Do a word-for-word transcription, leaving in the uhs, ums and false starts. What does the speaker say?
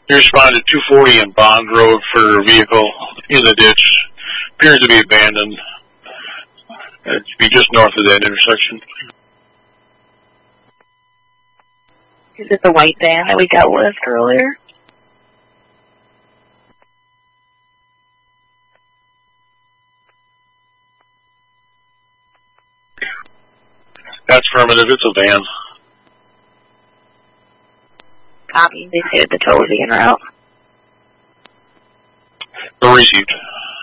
You responded two forty in Bond Road for a vehicle in the ditch. Appears to be abandoned. It'd be just north of that intersection. Is it the white van that we dealt with earlier? That's affirmative. It's a van. Copy. They say the tow is en route. So received.